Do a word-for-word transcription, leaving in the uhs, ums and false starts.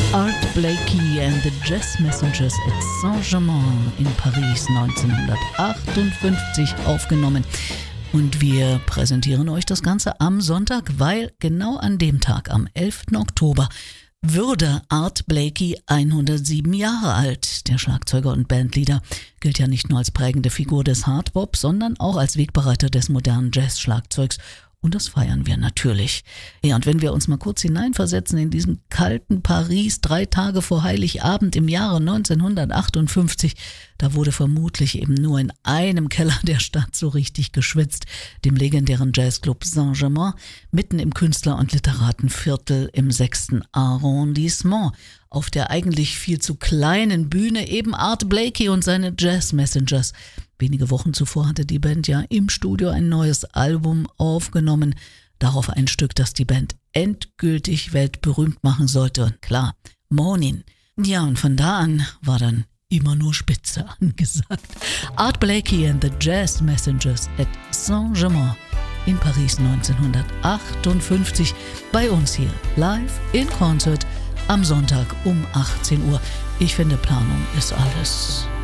Art Blakey and the Jazz Messengers at Saint-Germain in Paris neunzehnhundertachtundfünfzig aufgenommen. Und wir präsentieren euch das Ganze am Sonntag, weil genau an dem Tag, am elften Oktober, würde Art Blakey hundertsieben Jahre alt. Der Schlagzeuger und Bandleader gilt ja nicht nur als prägende Figur des Hardbop, sondern auch als Wegbereiter des modernen Jazz-Schlagzeugs. Und das feiern wir natürlich. Ja, und wenn wir uns mal kurz hineinversetzen in diesem kalten Paris, drei Tage vor Heiligabend im Jahre neunzehnhundertachtundfünfzig, da wurde vermutlich eben nur in einem Keller der Stadt so richtig geschwitzt, dem legendären Jazzclub Saint-Germain, mitten im Künstler- und Literatenviertel im sechsten Arrondissement. Auf der eigentlich viel zu kleinen Bühne eben Art Blakey und seine Jazz Messengers. Wenige Wochen zuvor hatte die Band ja im Studio ein neues Album aufgenommen. Darauf ein Stück, das die Band endgültig weltberühmt machen sollte. Und klar, Morning. Ja, und von da an war dann immer nur Spitze angesagt. Art Blakey and the Jazz Messengers at Saint-Germain in Paris neunzehnhundertachtundfünfzig. Bei uns hier live in Concert am Sonntag um achtzehn Uhr. Ich finde, Planung ist alles.